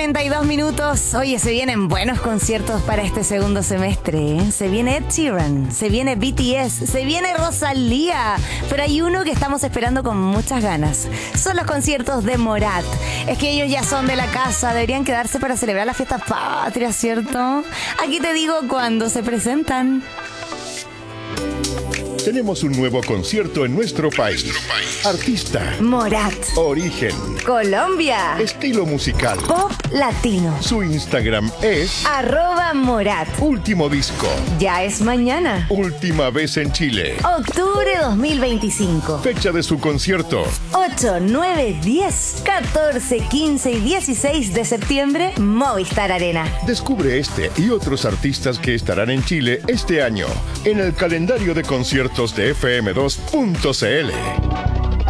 8:42. Oye, se vienen buenos conciertos para este segundo semestre, ¿eh? Se viene Ed Sheeran, se viene BTS, se viene Rosalía. Pero hay uno que estamos esperando con muchas ganas. Son los conciertos de Morat. Es que ellos ya son de la casa, deberían quedarse para celebrar la fiesta patria, ¿cierto? Aquí te digo cuándo se presentan. Tenemos un nuevo concierto en nuestro país. Artista. Morat. Origen. Colombia. Estilo musical. Pop latino. Su Instagram es @Morat. Último disco. Ya es mañana. Última vez en Chile. Octubre 2025. Fecha de su concierto. 8, 9, 10, 14, 15 y 16 de septiembre, Movistar Arena. Descubre este y otros artistas que estarán en Chile este año en el calendario de conciertos de FM2.cl.